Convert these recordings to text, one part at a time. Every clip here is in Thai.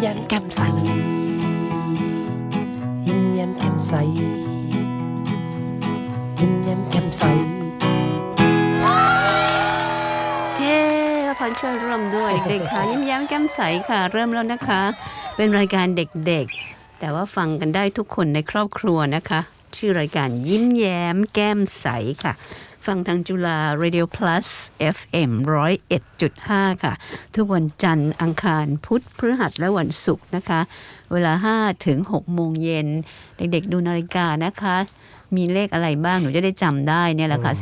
แย้มแก้มใสยิ้มแย้มแก้มใสยิ้มแย้มแก้มใสเจ๊พรช่วยร่วมด้วยเด็กๆค่ะยิ้มแย้มแก้มใสค่ะเริ่มแล้วนะคะเป็นรายการเด็กๆแต่ว่าฟังกันได้ทุกคนในครอบครัวนะคะชื่อรายการยิ้มแย้มแก้มใสค่ะฟังทางจุฬา Radio Plus FM 101.5 ค่ะทุกวันจันทร์อังคารพุธพฤหัสและวันศุกร์นะคะเวลา 5 ถึง 6 โมงเย็นเด็กๆดูนาฬิกานะคะมีเลขอะไรบ้างหนูจะได้จำได้เนี่ยแหละค่ะ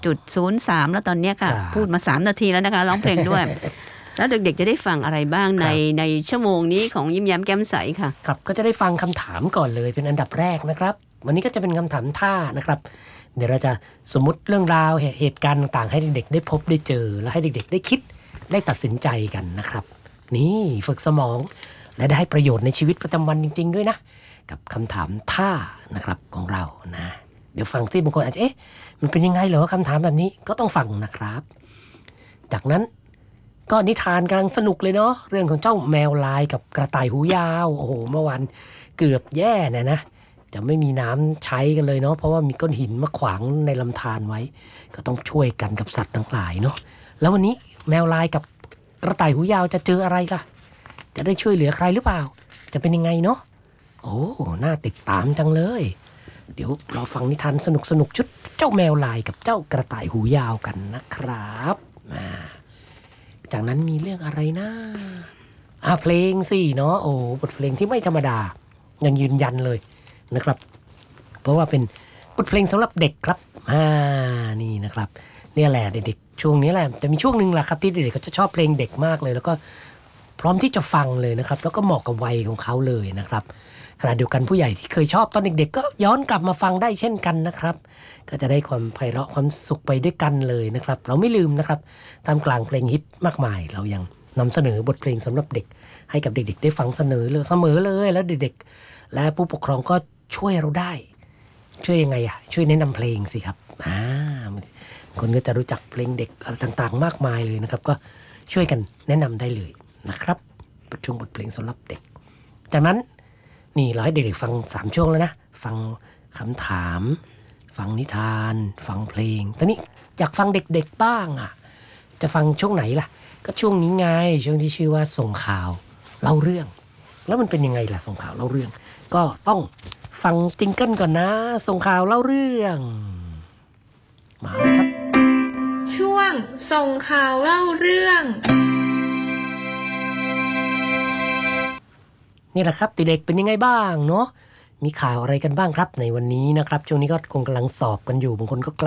17.03 แล้วตอนนี้ค่ะพูดมา3นาทีแล้วนะคะร้องเพลงด้วยแล้วเด็กๆจะได้ฟังอะไรบ้างในชั่วโมงนี้ของยิ้มแย้มแก้มใสค่ะครับก็จะได้ฟังคำถามก่อนเลยเป็นอันดับแรกนะครับวันนี้ก็จะเป็นคำถามท่านะครับเดี๋ยวเราจะสมมุติเรื่องราวเหตุการณ์ต่างๆให้เด็กๆได้พบได้เจอแล้วให้เด็กๆได้คิดได้ตัดสินใจกันนะครับนี่ฝึกสมองและได้ให้ประโยชน์ในชีวิตประจำวันจริงๆด้วยนะกับคำถามท่านะครับของเรานะเดี๋ยวฟังซิบางคนอาจจะมันเป็นยังไงเหรอคำถามแบบนี้ก็ต้องฟังนะครับจากนั้นก็นิทานกำลังสนุกเลยเนาะเรื่องของเจ้าแมวลายกับกระต่ายหูยาวโอ้โหเมื่อวานเกือบแย่นะจะไม่มีน้ำใช้กันเลยเนาะเพราะว่ามีก้อนหินมาขวางในลำธารไว้ก็ต้องช่วยกันกับสัตว์ทั้งหลายเนาะแล้ววันนี้แมวลายกับกระต่ายหูยาวจะเจออะไรล่ะจะได้ช่วยเหลือใครหรือเปล่าจะเป็นยังไงเนาะโอ้น่าติดตามจังเลยเดี๋ยวเราฟังนิทานสนุกชุดเจ้าแมวลายกับเจ้ากระต่ายหูยาวกันนะครับจากนั้นมีเรื่องอะไรนะเพลงสิเนาะโอ้บทเพลงที่ไม่ธรรมดายังยืนยันเลยนะครับเพราะว่าเป็นบทเพลงสำหรับเด็กครับนี่นะครับเนี่ยแหละเด็กๆช่วงนี้แหละจะมีช่วงนึงแหละครับที่เด็กๆก็จะชอบเพลงเด็กมากเลยแล้วก็พร้อมที่จะฟังเลยนะครับแล้วก็เหมาะกับวัยของเขาเลยนะครับขณะเดียวกันผู้ใหญ่ที่เคยชอบตอนเด็กๆก็ย้อนกลับมาฟังได้เช่นกันนะครับก็จะได้ความไพเราะความสุขไปด้วยกันเลยนะครับเราไม่ลืมนะครับตามกลางเพลงฮิตมากมายเรายังนำเสนอบทเพลงสำหรับเด็กให้กับเด็กๆได้ฟังเสมอเลยแล้วเด็กๆและผู้ปกครองก็ช่วยเราได้ช่วยยังไงช่วยแนะนำเพลงสิครับคนก็จะรู้จักเพลงเด็กอะไรต่างๆมากมายเลยนะครับก็ช่วยกันแนะนำได้เลยนะครับช่วงบทเพลงสำหรับเด็กจากนั้นนี่เราให้เด็กๆฟัง3ช่วงแล้วนะฟังคำถามฟังนิทานฟังเพลงตอนนี้อยากฟังเด็กๆบ้างจะฟังช่วงไหนล่ะก็ช่วงนี้ไงช่วงที่ชื่อว่าส่งข่าวเล่าเรื่องแล้วมันเป็นยังไงล่ะส่งข่าวเล่าเรื่องก็ต้องฟังจิงเกิลก่อนนะส่งข่าวเล่าเรื่องมาเลยครับช่วงส่งข่าวเล่าเรื่องนี่แหละครับเด็กๆเป็นยังไงบ้างเนาะมีข่าวอะไรกันบ้างครับในวันนี้นะครับช่วงนี้ก็คงกำลังสอบกันอยู่บางคนก็